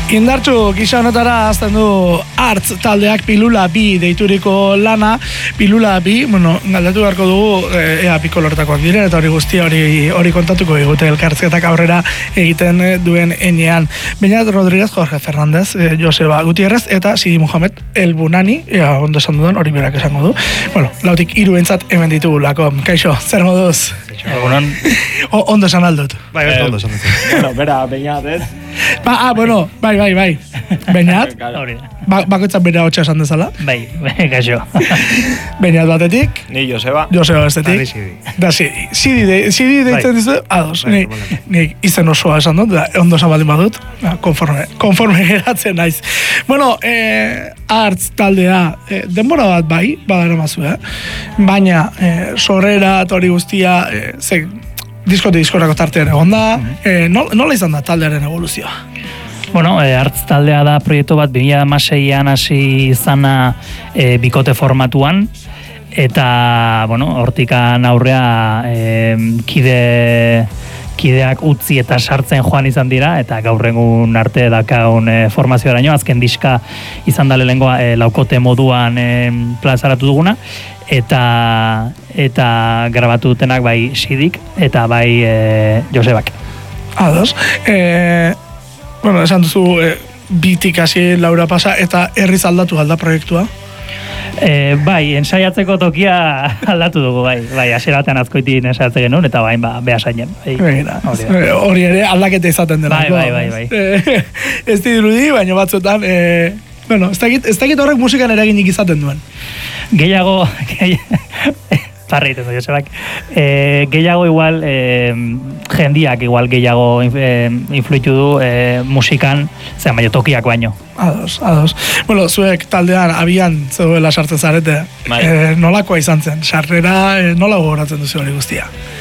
Indartsu gisa honetara azten du Artz taldeak Pilula B deituriko lana. Pilula B, galdatu beharko dugu ea pikolortakoak diren, eta hori guztia hori kontatuko digute elkarrizketak aurrera egiten duen enean. Beñat Rodríguez, Jorge Fernández, Joseba Gutierrez eta Sidi Mohamed El Bunani, ea ondo esan dudan, hori berak esango du. Lautik 3 entzat hemen ditugulako. Kaixo, zer moduz? Egunon. Ondo esan aldut. Bai, ondo esan dut. Bueno, bera, Beñat, ez? Bai. Beñat, bakoitzak bera hotxa esan dezala. Bai, kaixo. Beñat batetik. Ni Joseba. Joseba bestetik. Da Sidi. Sidi deitzen dizu, ados. Nik izen osoa esan dut, ondo esan baldin badut, konforme geratzen naiz. Artz taldea, denbora bat bai, badara mazu, baina sorrera eta hori guztia, diskorako tartean egon da, nola izan da taldearen evoluzioa? Artz taldea da proiektu bat 2016an hasi izana bikote formatuan, eta, hortikan aurrea kideak utzi eta sartzen joan izan dira, eta gaur egun arte dakagun formazioaraino, azken diska izan da lehengoa laukote moduan plazaratu duguna, eta grabatu dutenak bai Sidik eta bai Josebak. Ados. Esan duzu bitik hasi Laura pasa eta herriz aldatu alda proiektua? Bai, ensaiatzeko tokia aldatu dugu, bai, hasieratean azkoitin ensaiatzen genuen, eta bain, behasainen. Hori ere aldaketa izaten dela. Bai. Ez dirudi, baina batzuetan, ez dakit horrek musikan eraginik izaten duen. Gehiago, parra egiten du, Josebak. Gehiago igual, jendiak igual gehiago influitu du musikan, baina tokiak baino. Ados. Zuek taldean abian zegoela sartzen zarete, nolakoa izan zen? Sarrera nola gogoratzen duzu hori guztia?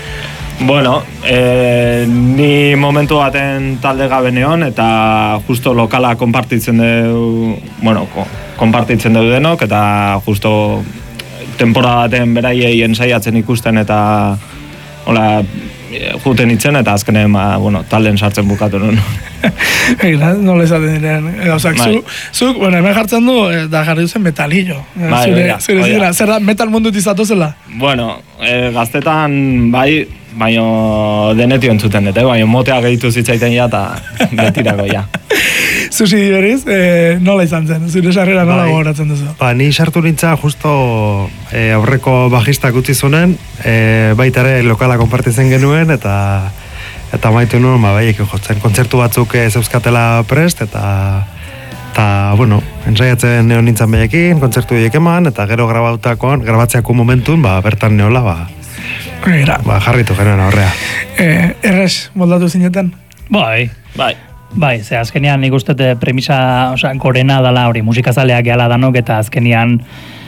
Ni momentu baten talde gabe neon, eta justo lokala konpartitzen dugu denok, eta justo temporada baten beraiei ensaiatzen ikusten eta juten itzen, eta azkenen talden sartzen bukatu nuen. Nola izaten diren gauzak. Zuk, hemen jartzen du, da jarri duzen metalillo. Zure zer da, metal mundut izatu zela? Gaztetan bai, baina denetio entzuten dut, baina motea gehitu zitzaiten ja, eta betirako ja. Zuzi diberiz, nola izan zen? Zure sarrera nola gogoratzen duzu? Ni sartu nintza justo aurreko bajistak utzi zunen, baita ere lokala konpartitzen genuen, eta maitu nuen, baiek jotzen kontzertu batzuk zeuzkatela prest, eta ensaiatzen neon nintzen behekin, kontzertu horiek eman, eta gero grabatzeako momentun, bertan neola, jarritu genuen aurrea. Errez, moldatu zineten? Bai, ze azkenean nik uste premisa, gorena dala hori, musikazaleak gehala danok, eta azkenean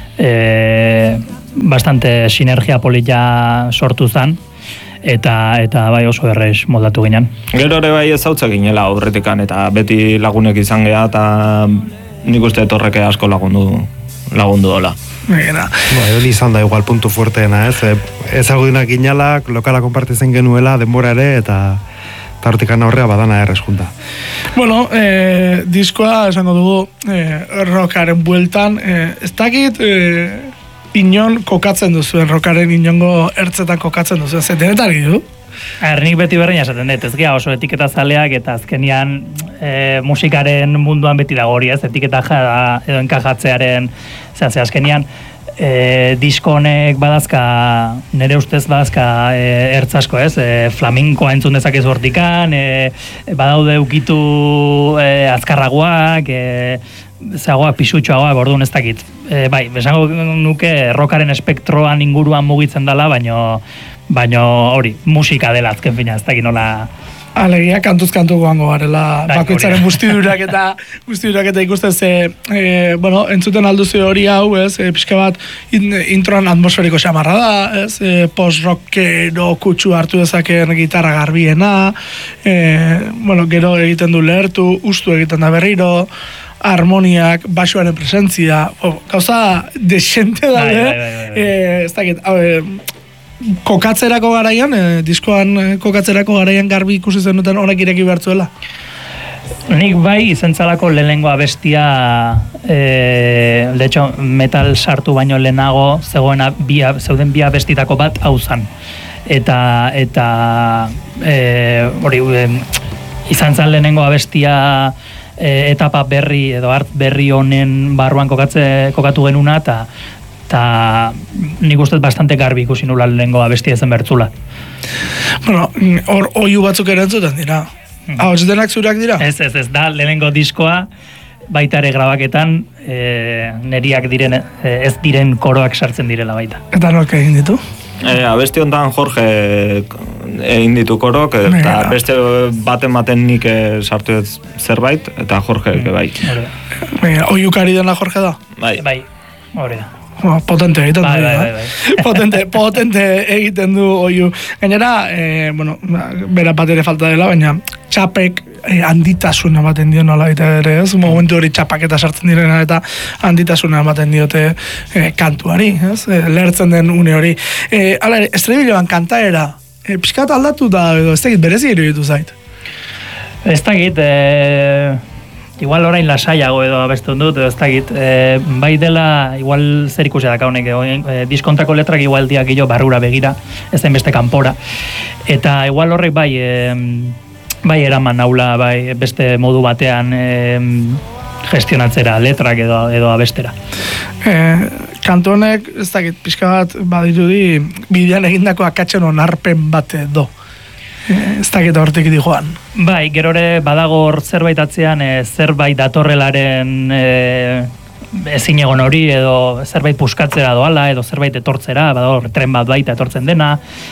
bastante sinergia polita sortu zen, eta bai oso errez moldatu ginen. Gero ere bai ezautza ginela aurretikan, eta beti lagunek izan geha, eta nik uste horreke asko lagundu dola. Hori izan da igual puntu fuerteena, ezagudinak ginalak, lokala konpartitzen genuela, denbora ere, eta hortikan aurrea badana errezkunta. Diskoa esango dugu rockaren bueltan, ez dakit inon kokatzen duzuen, rockaren inongo ertzetan kokatzen duzuen, zetenetan du? Nik beti berdina esaten dut, ez gira oso etiketa zaleak, eta azkenian musikaren munduan beti dago hori, ez, etiketa edo enkajatzearen, ze azkenian disko honek badazka, nire ustez badazka ertzasko, ez? Flamenkoa entzun dezakezu hortikan, badaude ukitu azkarragoak, zagoak, pisutxoagoak, orduan ez dakit. Bai, besango nuke rockaren espektroan inguruan mugitzen dela, baino hori, musika dela azken fina, ez dakit nola... Alegia, kantuz-kantu goango garela, bakoitzaren guztidurak eta ikusten ze, entzuten alduzu hori hau, pixka bat introan atmosferiko xamarra da, post-rockero kutsu hartu dezakeen gitarra garbiena, gero egiten du lehertu, ustu egiten da berriro, harmoniak, baxuaren presentzia, gauza desente da, ez dakit, kokatzerako garaian, diskoan kokatzerako garaian garbi ikusi zenuten honek ireki behartzuela? Nik bai izentzalako lehenengo abestia, de hecho, metal sartu baino lehenago zeuden bi abestitako bat hau zan. Eta hori izan zan lehenengo abestia etapa berri edo art berri honen barruan kokatu genuna, eta nik uste bastante garbi ikusi nula lehenengo abestia ezen bertzula. Bueno, hor oiu batzuk erantzuten dira. Hau, denak zurak dira? Ez, da lehenengo diskoa, baita ere grabaketan neriak diren, ez diren koroak sartzen direla baita. Eta nork egin ditu? Abesti honetan Jorge egin ditu korok, eta beste baten nik sartu ez zerbait, eta Jorge bai. Oiukari dena Jorge da? Bai, hori da. Potente egiten du. Bai. Potente egiten du oiu. Gainera, bera bat ere falta dela, baina txapek handitasuna ematen dio nola ere, ez? Momentu hori txapaketa sartzen direna eta handitasuna ematen diote kantuari, ez? Lertzen den une hori. Hala ere, estribiloan kantaera, pixkat aldatu da, edo ez dakit berezi iruditu zait? Ez dakit, igual orain lasaiago edo abestun dut, ez dakit, bai dela, igual zer ikusi daka honek, diskontako letrak igual diak jo barrura begira, ez den beste kanpora, eta igual horrek bai eraman naula, bai beste modu batean gestionatzera letrak edo abestera. Kantu honek, ez dakit, pixka bat badirudi, bidean egindako akatzen onarpen bat edo. Ez dakit hortik di joan. Bai, gero ere badago hor zerbait atzean, zerbait datorrelaren ezin egon hori, edo zerbait puskatzera doala, edo zerbait etortzera, badago tren bat baita etortzen dena,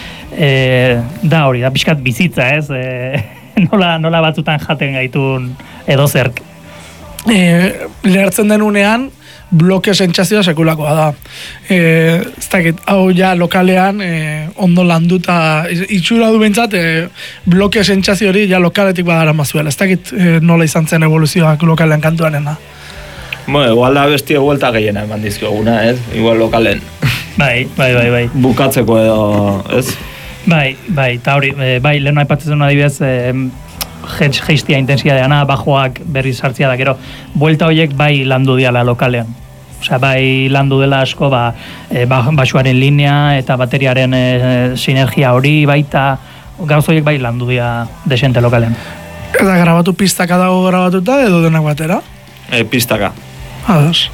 da hori, da pixkat bizitza, ez? Nola batzutan jaten gaitun edo zerk. Lehertzen den unean, bloke sentsazioa sekulakoa da. Ez dakit, hau ja lokalean ondo landuta itxura du bentsat, bloke sentsazio hori ja lokaletik badara mazuela. Ez dakit nola izan zen evoluzioak lokalean kantuarena. Igual da bestia vuelta gehiena eman dizkioguna, ez? Igual lokalen. Bai. Bukatzeko edo, ez? Bai, eta hori, bai, lehen aipatzen adibidez, geistia intensidadeana, bajoak berriz sartzia da, gero, buelta horiek bai landu diala lokalean. Osea, bai landu dela asko, basuaren linea eta bateriaren sinergia hori baita, gauz horiek bai landu dia desente lokalean. Eta grabatu pistaka dago grabatuta edo denak batera? Pistaka. Ados.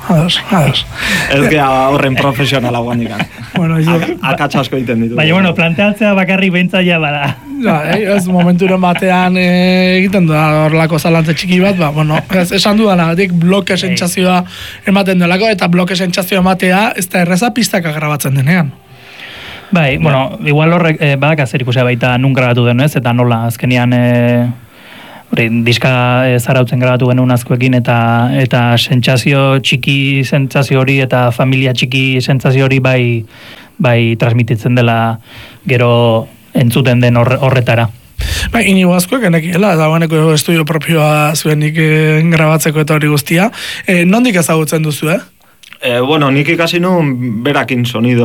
Ez gea horren profesionalagoan ikan. Akatsa asko egiten ditu. Baina, planteatzea bakarrik behintzaia bada. Ez momenturen batean egiten da horrelako zalantze txiki bat, esan dudanagatik bloke sentsazioa ematen delako, eta bloke sentsazioa ematea ez da erreza pistaka grabatzen denean. Bai, igual horrek badak zer ikusia baita nun grabatu den, ez? Eta nola, azkenian diska zarautzen grabatu genuen azkoekin, eta sentsazio txiki sentsazio hori eta familia txiki sentsazio hori bai transmititzen dela gero entzuten den horretara. Bai, inigo azkoek enekiela, eta guaneko estudio propioa zuenik grabatzeko eta hori guztia. Nondik ezagutzen duzu, Nik ikasi nuen berakin sonido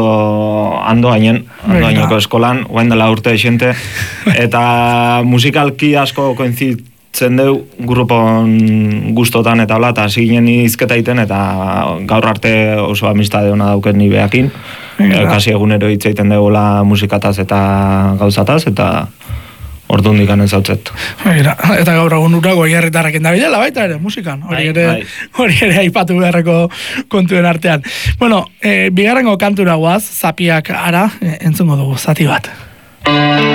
andoaineko eskolan, guain dela urte esente, eta musikalki asko koinzitzen deu grupon gustotan eta hola, eta ziginen izketa iten, eta gaur arte oso amistade hona dauken ni beakin, kasi egunero hitz egiten deula musikataz eta gauzataz, eta orduan dikan ez hautzet. Eta gaur egun urago egiarritarrakin da bidela baita ere, musikan. Hori ere aipatu beharreko kontuen artean. Bigarrengo kantura guaz, zapiak ara, entzungo dugu, zati bat.